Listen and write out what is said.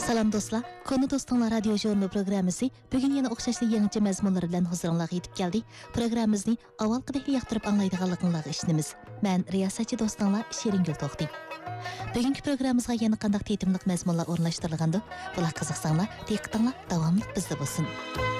Salam dostlar, Konu Dostlar radyo jurnalı programmasi bugün yana o'xshashli yangicha mazmunlar bilan huzuringizga yetib keldi. Programmamizni avvalgidek yoqtirib anglaydiganligingizga ishonamiz. Men riyosatchi do'stinglar Shiringul To'xti. Bugungi programmamizga yana qanday tetimliq mazmunlar o'rnashtirilgandi? Bular qiziqsanglar, diqqatinglar davomli bizda bo'lsin.